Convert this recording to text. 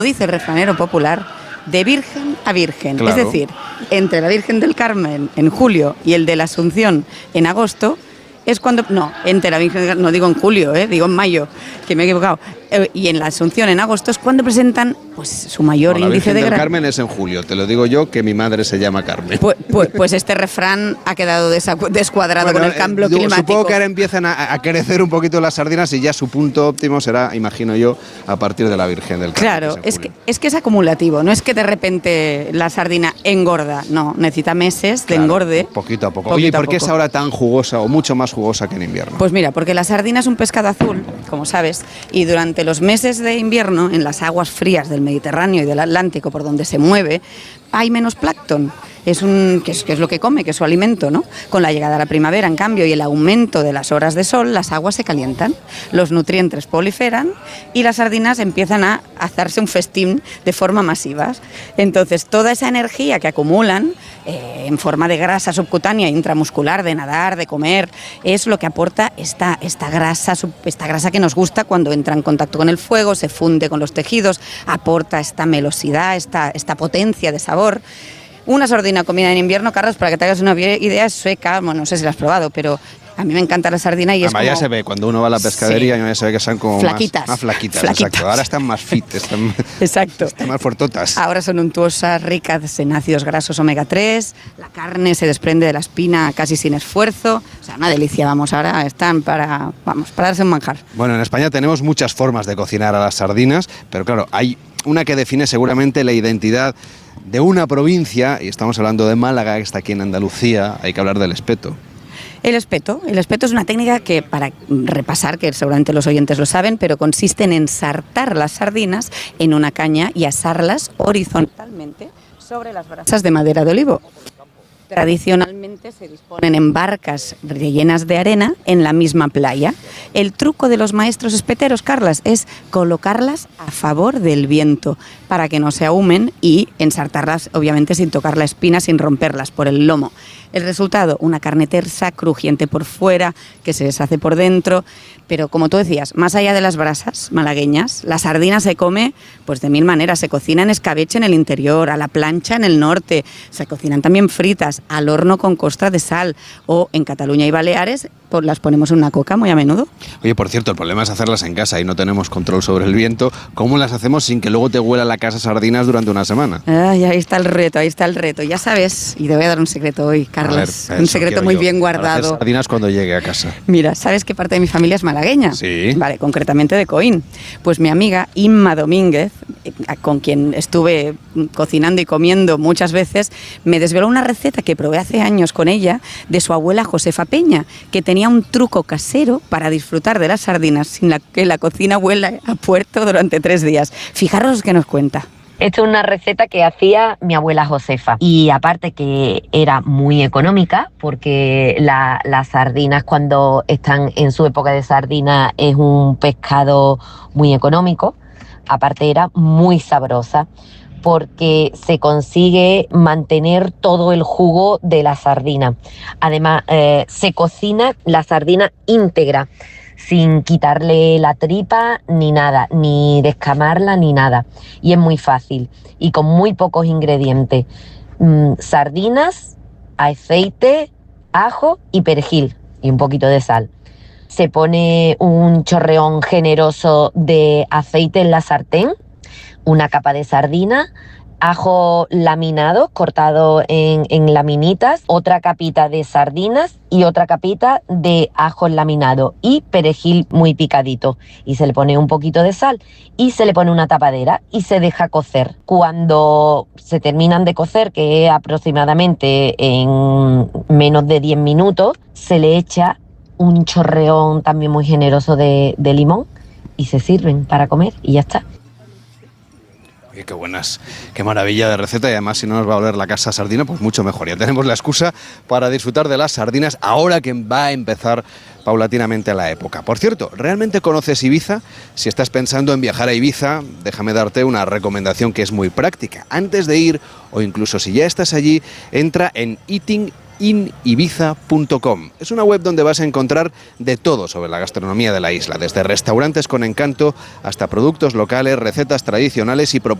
dice el refranero popular, de virgen a virgen. Claro. Es decir, entre la Virgen del Carmen en julio y el de la Asunción en agosto, es cuando... No, entre la Virgen, no digo en julio, digo en mayo, que me he equivocado. Y en la Asunción en agosto es cuando presentan pues su mayor índice de Virgen del grasa. Carmen es en julio, te lo digo yo, que mi madre se llama Carmen. Pues este refrán ha quedado descuadrado Bueno, con el cambio climático. Supongo que ahora empiezan a crecer un poquito las sardinas y ya su punto óptimo será, imagino yo, a partir de la Virgen del Carmen. Claro, es que es acumulativo, no es que de repente la sardina engorda, no, necesita meses de engorde. Poquito a poco. Oye, ¿y por qué es ahora tan jugosa o mucho más jugosa que en invierno? Pues mira, porque la sardina es un pescado azul, como sabes, y durante los meses de invierno, en las aguas frías del Mediterráneo y del Atlántico, por donde se mueve, hay menos plancton. Que es lo que come, que es su alimento, ¿no? Con la llegada de la primavera, en cambio, y el aumento de las horas de sol, las aguas se calientan, los nutrientes proliferan y las sardinas empiezan a hacerse un festín de forma masiva. Entonces, toda esa energía que acumulan en forma de grasa subcutánea intramuscular, de nadar, de comer, es lo que aporta esta grasa que nos gusta cuando entra en contacto con el fuego, se funde con los tejidos, aporta esta melosidad, esta potencia de sabor. Una sardina comida en invierno, Carlos, para que te hagas una idea, es seca, bueno, no sé si la has probado, pero a mí me encanta la sardina y Además, es como... ya se ve, cuando uno va a la pescadería, ya se ve que están como flaquitas, más flaquitas. Exacto. Ahora están más fit, exacto. Están más fuertotas. Ahora son untuosas, ricas en ácidos grasos omega 3, la carne se desprende de la espina casi sin esfuerzo, o sea, una delicia, vamos, ahora están para darse un manjar. Bueno, en España tenemos muchas formas de cocinar a las sardinas, pero claro, hay una que define seguramente la identidad de una provincia, y estamos hablando de Málaga, que está aquí en Andalucía, hay que hablar del espeto. El espeto es una técnica que, para repasar, que seguramente los oyentes lo saben, pero consiste en ensartar las sardinas en una caña y asarlas horizontalmente sobre las brasas de madera de olivo. Tradicionalmente se disponen en barcas rellenas de arena en la misma playa. El truco de los maestros espeteros, Carlas, es colocarlas a favor del viento para que no se ahumen y ensartarlas, obviamente, sin tocar la espina, sin romperlas por el lomo. El resultado, una carne tersa, crujiente por fuera, que se deshace por dentro. Pero como tú decías, más allá de las brasas malagueñas, la sardina se come pues de mil maneras. Se cocina en escabeche en el interior, a la plancha en el norte, se cocinan también fritas, al horno con costra de sal, o en Cataluña y Baleares pues las ponemos en una coca muy a menudo. Oye, por cierto, el problema es hacerlas en casa y no tenemos control sobre el viento. ¿Cómo las hacemos sin que luego te huela la casa sardinas durante una semana? Ay, ahí está el reto. Ya sabes, y te voy a dar un secreto hoy, Carlos, un secreto muy bien guardado. Sardinas cuando llegue a casa. Mira, ¿sabes qué parte de mi familia es malagueña? Sí. Vale, concretamente de Coín. Pues mi amiga Inma Domínguez, con quien estuve cocinando y comiendo muchas veces, me desveló una receta que probé hace años con ella de su abuela Josefa Peña, que tenía un truco casero para disfrutar de las sardinas sin que la cocina huela a puerto durante 3 días. Fijaros que nos cuenta. Esto es una receta que hacía mi abuela Josefa y aparte que era muy económica porque las sardinas cuando están en su época de sardina es un pescado muy económico, aparte era muy sabrosa porque se consigue mantener todo el jugo de la sardina. Además, se cocina la sardina íntegra, sin quitarle la tripa ni nada, ni descamarla ni nada. Y es muy fácil y con muy pocos ingredientes. Sardinas, aceite, ajo y perejil y un poquito de sal. Se pone un chorreón generoso de aceite en la sartén, una capa de sardina, ajo laminado, cortado en laminitas, otra capita de sardinas y otra capita de ajo laminado y perejil muy picadito. Y se le pone un poquito de sal y se le pone una tapadera y se deja cocer. Cuando se terminan de cocer, que es aproximadamente en menos de 10 minutos, se le echa un chorreón también muy generoso de limón y se sirven para comer y ya está. Oye, qué buenas, qué maravilla de receta, y además si no nos va a oler la casa sardina, pues mucho mejor. Ya tenemos la excusa para disfrutar de las sardinas ahora que va a empezar paulatinamente la época. Por cierto, ¿realmente conoces Ibiza? Si estás pensando en viajar a Ibiza, déjame darte una recomendación que es muy práctica. Antes de ir, o incluso si ya estás allí, entra en Eating inibiza.com. Es una web donde vas a encontrar de todo sobre la gastronomía de la isla, desde restaurantes con encanto hasta productos locales, recetas tradicionales y propuestas